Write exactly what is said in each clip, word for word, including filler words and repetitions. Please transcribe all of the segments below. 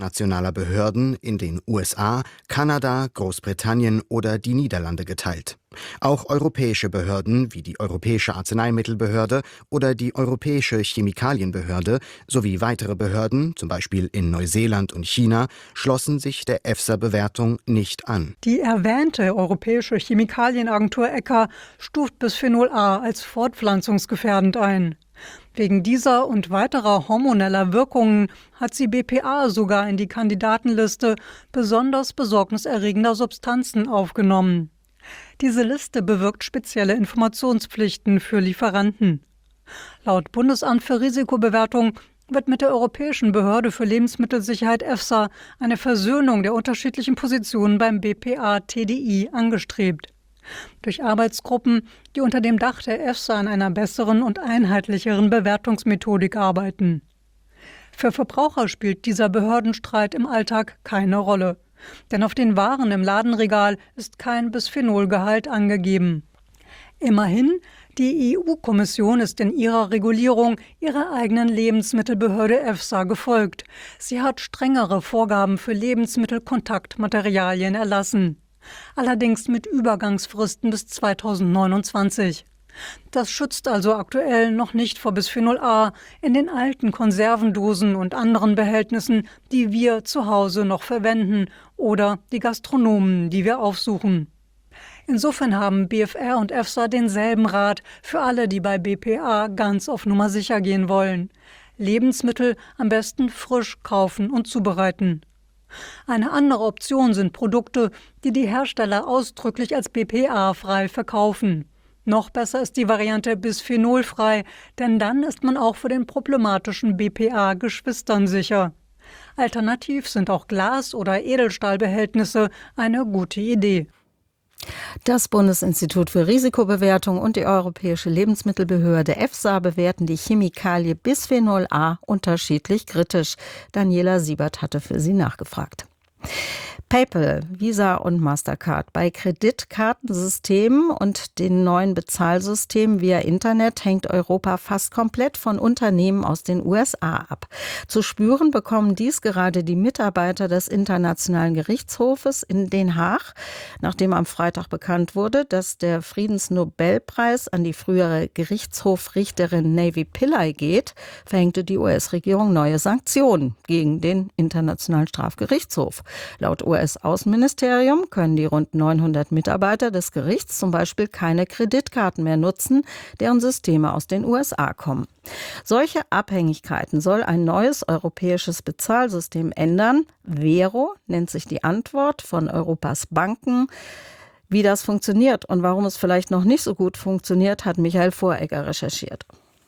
nationaler Behörden in den U S A, Kanada, Großbritannien oder die Niederlande geteilt. Auch europäische Behörden wie die Europäische Arzneimittelbehörde oder die Europäische Chemikalienbehörde sowie weitere Behörden, zum Beispiel in Neuseeland und China, schlossen sich der EFSA-Bewertung nicht an. Die erwähnte Europäische Chemikalienagentur E C H A stuft Bisphenol A als fortpflanzungsgefährdend ein. Wegen dieser und weiterer hormoneller Wirkungen hat sie B P A sogar in die Kandidatenliste besonders besorgniserregender Substanzen aufgenommen. Diese Liste bewirkt spezielle Informationspflichten für Lieferanten. Laut Bundesamt für Risikobewertung wird mit der Europäischen Behörde für Lebensmittelsicherheit EFSA eine Versöhnung der unterschiedlichen Positionen beim B P A-T D I angestrebt. Durch Arbeitsgruppen, die unter dem Dach der EFSA an einer besseren und einheitlicheren Bewertungsmethodik arbeiten. Für Verbraucher spielt dieser Behördenstreit im Alltag keine Rolle. Denn auf den Waren im Ladenregal ist kein Bisphenolgehalt angegeben. Immerhin, die E U-Kommission ist in ihrer Regulierung ihrer eigenen Lebensmittelbehörde EFSA gefolgt. Sie hat strengere Vorgaben für Lebensmittelkontaktmaterialien erlassen. Allerdings mit Übergangsfristen bis zweitausendneunundzwanzig. Das schützt also aktuell noch nicht vor Bisphenol A in den alten Konservendosen und anderen Behältnissen, die wir zu Hause noch verwenden oder die Gastronomen, die wir aufsuchen. Insofern haben B F R und EFSA denselben Rat für alle, die bei B P A ganz auf Nummer sicher gehen wollen. Lebensmittel am besten frisch kaufen und zubereiten. Eine andere Option sind Produkte, die die Hersteller ausdrücklich als B P A-frei verkaufen. Noch besser ist die Variante bisphenolfrei, denn dann ist man auch vor den problematischen B P A-Geschwistern sicher. Alternativ sind auch Glas- oder Edelstahlbehältnisse eine gute Idee. Das Bundesinstitut für Risikobewertung und die Europäische Lebensmittelbehörde EFSA bewerten die Chemikalie Bisphenol A unterschiedlich kritisch. Daniela Siebert hatte für sie nachgefragt. PayPal, Visa und Mastercard. Bei Kreditkartensystemen und den neuen Bezahlsystemen via Internet hängt Europa fast komplett von Unternehmen aus den U S A ab. Zu spüren bekommen dies gerade die Mitarbeiter des Internationalen Gerichtshofes in Den Haag, nachdem am Freitag bekannt wurde, dass der Friedensnobelpreis an die frühere Gerichtshofrichterin Navi Pillay geht, verhängte die U S-Regierung neue Sanktionen gegen den Internationalen Strafgerichtshof. Laut U S-Außenministerium können die rund neunhundert Mitarbeiter des Gerichts zum Beispiel keine Kreditkarten mehr nutzen, deren Systeme aus den U S A kommen. Solche Abhängigkeiten soll ein neues europäisches Bezahlsystem ändern. Vero nennt sich die Antwort von Europas Banken. Wie das funktioniert und warum es vielleicht noch nicht so gut funktioniert, hat Michael Voregger recherchiert.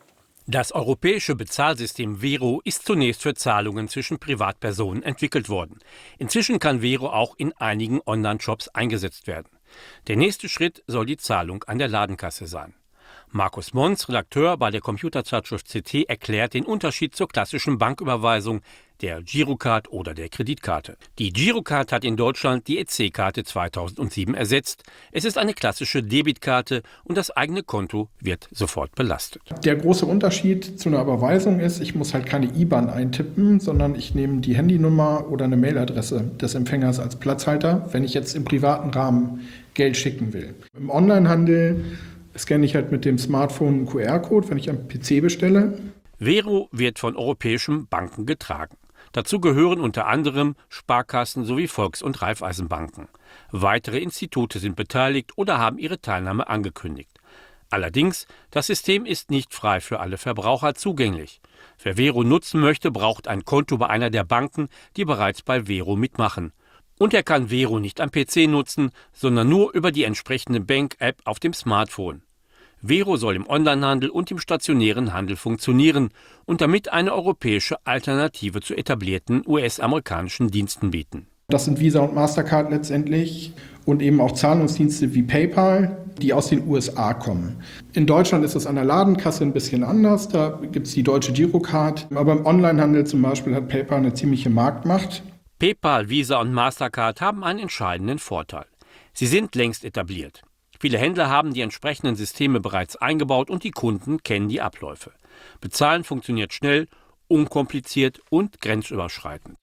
Das europäische Bezahlsystem Vero ist zunächst für Zahlungen zwischen Privatpersonen entwickelt worden. Inzwischen kann Vero auch in einigen Online-Shops eingesetzt werden. Der nächste Schritt soll die Zahlung an der Ladenkasse sein. Markus Mons, Redakteur bei der Computerzeitschrift C T, erklärt den Unterschied zur klassischen Banküberweisung, der Girocard oder der Kreditkarte. Die Girocard hat in Deutschland die E C-Karte zweitausendsieben ersetzt. Es ist eine klassische Debitkarte und das eigene Konto wird sofort belastet. Der große Unterschied zu einer Überweisung ist, ich muss halt keine I B A N eintippen, sondern ich nehme die Handynummer oder eine Mailadresse des Empfängers als Platzhalter, wenn ich jetzt im privaten Rahmen Geld schicken will. Im Onlinehandel scanne ich halt mit dem Smartphone einen Q R-Code, wenn ich am P C bestelle. Vero wird von europäischen Banken getragen. Dazu gehören unter anderem Sparkassen sowie Volks- und Raiffeisenbanken. Weitere Institute sind beteiligt oder haben ihre Teilnahme angekündigt. Allerdings, das System ist nicht frei für alle Verbraucher zugänglich. Wer Vero nutzen möchte, braucht ein Konto bei einer der Banken, die bereits bei Vero mitmachen. Und er kann Vero nicht am P C nutzen, sondern nur über die entsprechende Bank-App auf dem Smartphone. Vero soll im Onlinehandel und im stationären Handel funktionieren und damit eine europäische Alternative zu etablierten U S-amerikanischen Diensten bieten. Das sind Visa und Mastercard letztendlich und eben auch Zahlungsdienste wie PayPal, die aus den U S A kommen. In Deutschland ist es an der Ladenkasse ein bisschen anders, da gibt es die deutsche Girocard, aber im Onlinehandel zum Beispiel hat PayPal eine ziemliche Marktmacht. PayPal, Visa und Mastercard haben einen entscheidenden Vorteil. Sie sind längst etabliert. Viele Händler haben die entsprechenden Systeme bereits eingebaut und die Kunden kennen die Abläufe. Bezahlen funktioniert schnell, unkompliziert und grenzüberschreitend.